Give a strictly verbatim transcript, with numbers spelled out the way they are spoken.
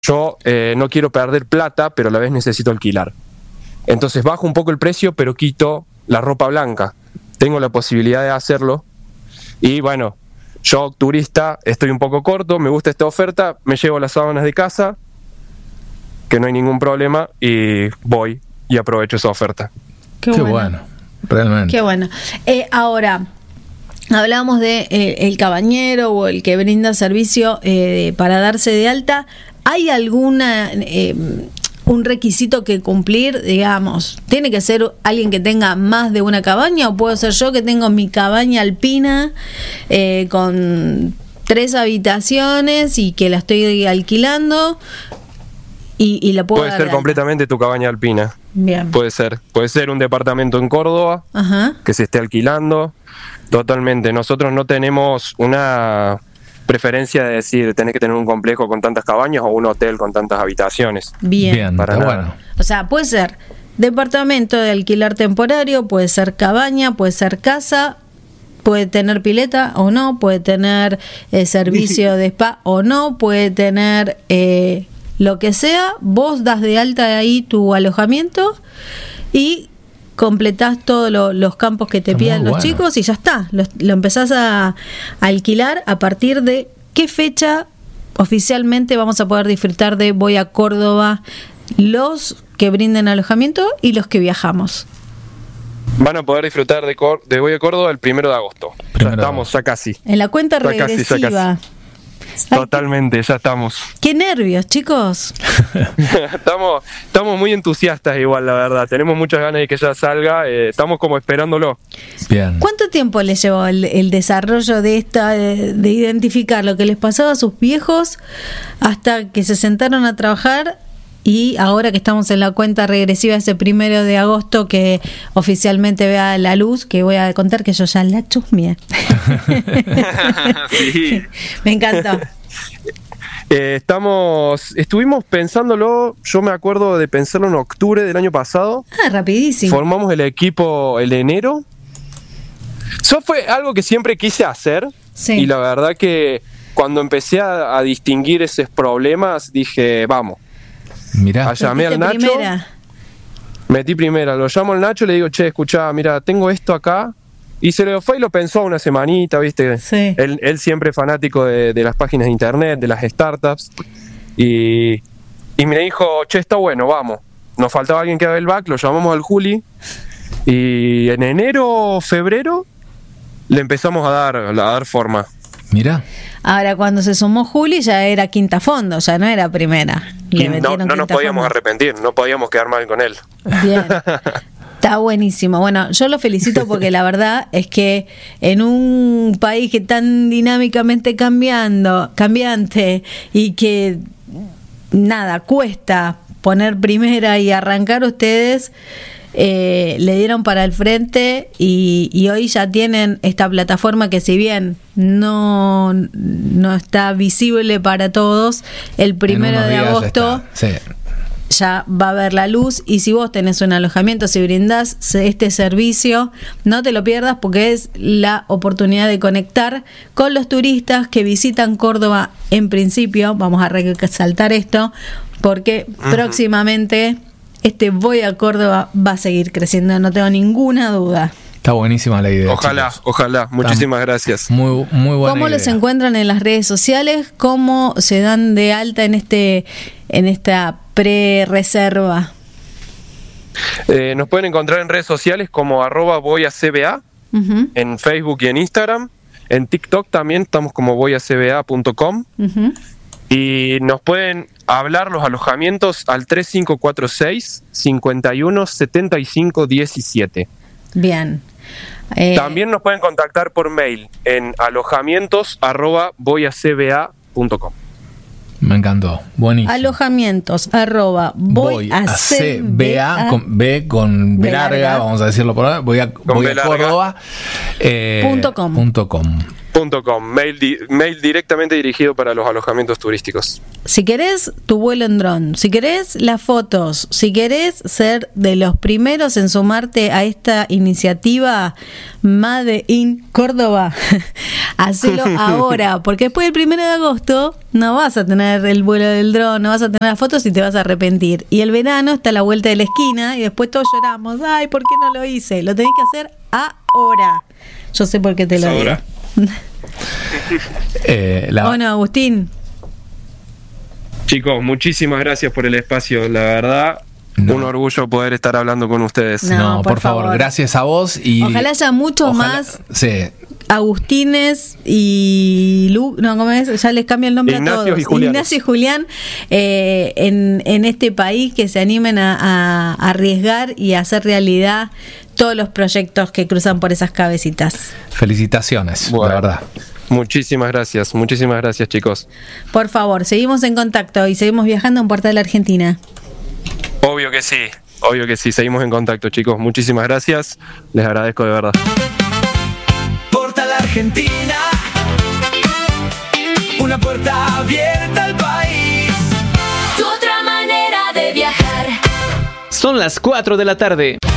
yo eh, no quiero perder plata, pero a la vez necesito alquilar. Entonces bajo un poco el precio, pero quito la ropa blanca. Tengo la posibilidad de hacerlo. Y bueno, yo turista estoy un poco corto, me gusta esta oferta, me llevo las sábanas de casa, que no hay ningún problema, y voy y aprovecho esa oferta. Qué, Qué bueno. bueno, realmente. Qué bueno. Eh, ahora, hablábamos de eh, el cabañero o el que brinda servicio eh, para darse de alta. ¿Hay alguna eh, un requisito que cumplir? Digamos, ¿tiene que ser alguien que tenga más de una cabaña o puedo ser yo que tengo mi cabaña alpina eh, con tres habitaciones y que la estoy alquilando? Y, y la puedo Puede dar ser de alta? completamente tu cabaña alpina. Bien. Puede ser. Puede ser un departamento en Córdoba, Ajá. que se esté alquilando. Totalmente. Nosotros no tenemos una preferencia de decir tenés que tener un complejo con tantas cabañas o un hotel con tantas habitaciones. Bien. Bien, Para está nada. bueno. O sea, puede ser departamento de alquilar temporario, puede ser cabaña, puede ser casa, puede tener pileta o no, puede tener eh, servicio de spa o no, puede tener eh, lo que sea. Vos das de alta de ahí tu alojamiento y completás todos lo, los campos que te Está pidan muy los bueno. chicos y ya está. Lo, lo empezás a, a alquilar a partir de qué fecha oficialmente vamos a poder disfrutar de Voy a Córdoba, los que brinden alojamiento y los que viajamos. Van a poder disfrutar de, Cor- de Voy a Córdoba el primero de agosto. Primero ya de estamos, ya casi. En la cuenta Ya casi, ya regresiva. Ay, Totalmente, ya estamos. qué nervios, chicos. estamos. Estamos muy entusiastas igual, la verdad. Tenemos muchas ganas de que ya salga. eh, estamos como esperándolo. Bien. ¿Cuánto tiempo les llevó el, el desarrollo de esta, de, de identificar lo que les pasaba a sus viejos hasta que se sentaron a trabajar? Y ahora que estamos en la cuenta regresiva ese primero de agosto que oficialmente vea la luz, que voy a contar que yo ya la chusmeé. Sí. Me encantó. Eh, estamos, estuvimos pensándolo, yo me acuerdo de pensarlo en octubre del año pasado. Ah, rapidísimo. Formamos el equipo el enero. Eso fue algo que siempre quise hacer. Sí. Y la verdad que cuando empecé a, a distinguir esos problemas, dije, vamos. Mirá. Allá. Llamé al ¿Metiste Nacho. primera? Metí primera, lo llamo al Nacho y le digo, che, escuchá, mira, tengo esto acá. Y se lo fue y lo pensó una semanita, ¿viste? Sí. Él, él siempre fanático de, de las páginas de internet, de las startups. Y, y me dijo, che, está bueno, vamos. Nos faltaba alguien que haga el back, lo llamamos al Juli. Y en enero, febrero, le empezamos a dar, a dar forma. Mirá. Ahora, cuando se sumó Juli, ya era quinta fondo, ya no era primera. Le Y no, metieron no nos quinta podíamos fondo. arrepentir, no podíamos quedar mal con él. Bien. Está buenísimo. Bueno, yo lo felicito porque la verdad es que en un país que tan dinámicamente cambiando, cambiante y que nada, cuesta poner primera y arrancar, ustedes eh, le dieron para el frente y, y hoy ya tienen esta plataforma que si bien no, no está visible para todos, el primero En unos de días ya agosto está. Sí. ya va a ver la luz. Y si vos tenés un alojamiento, si brindás este servicio, no te lo pierdas porque es la oportunidad de conectar con los turistas que visitan Córdoba en principio. Vamos a resaltar esto porque uh-huh. próximamente este Voy a Córdoba va a seguir creciendo, no tengo ninguna duda. Está buenísima la idea. Ojalá, chicos. ojalá. Muchísimas Está gracias. Muy, muy buena ¿Cómo idea. los encuentran en las redes sociales? ¿Cómo se dan de alta en este en esta pre-reserva? Eh, nos pueden encontrar en redes sociales como arroba voy a C B A, uh-huh. en Facebook y en Instagram. En TikTok también estamos como voy a C B A punto com. Uh-huh. Y nos pueden hablar los alojamientos al tres cinco cuatro seis, cinco uno, siete cinco uno siete. Bien. Eh, También nos pueden contactar por mail en alojamientos arroba voy a C B A punto com. Me encantó, buenísimo. Alojamientos arroba voy, voy a C B A con B con B larga, vamos a decirlo por ahora. Voy a, voy a Córdoba. Eh, punto com. Punto com. Punto com, mail, di- mail directamente dirigido para los alojamientos turísticos. Si querés tu vuelo en dron, si querés las fotos, si querés ser de los primeros en sumarte a esta iniciativa Made in Córdoba, hacelo ahora, porque después del primero de agosto no vas a tener el vuelo del dron, no vas a tener las fotos y te vas a arrepentir. Y el verano está a la vuelta de la esquina y después todos lloramos, ay, ¿por qué no lo hice? Lo tenés que hacer ahora. Yo sé por qué te lo Ahora. digo. Eh, la- Bueno, Agustín. Chicos, muchísimas gracias por el espacio, la verdad, No. un orgullo poder estar hablando con ustedes. No, No, por por, favor, favor. gracias a vos y Ojalá haya muchos ojalá- más Sí, Agustines y Lu, no, ¿cómo es? Ya les cambia el nombre Ignacios a todos. y Julián. Ignacio y Julián eh, en, en este país, que se animen a, a arriesgar y a hacer realidad todos los proyectos que cruzan por esas cabecitas. felicitaciones, Bueno. la verdad. Muchísimas gracias, muchísimas gracias, chicos. Por favor, seguimos en contacto y seguimos viajando en Puerta de la Argentina. Obvio que sí, obvio que sí, seguimos en contacto, chicos. Muchísimas gracias, les agradezco de verdad. Porta la Argentina, una puerta abierta al país. Tu otra manera de viajar. Son las cuatro de la tarde.